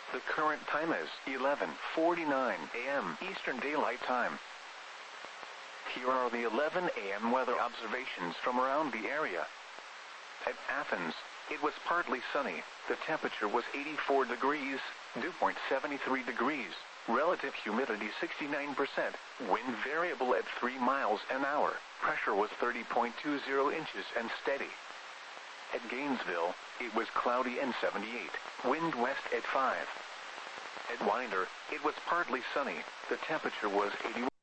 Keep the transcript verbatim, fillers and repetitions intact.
The current time is eleven forty-nine a m Eastern Daylight Time. Here are the eleven a m weather observations from around the area. At Athens, it was partly sunny. The temperature was eighty-four degrees, dew point seventy-three degrees, relative humidity sixty-nine percent, wind variable at three miles an hour, pressure was thirty point two zero inches and steady. At Gainesville, it was cloudy and seventy-eight, wind west at five. At Winder, it was partly sunny. The temperature was eighty-one.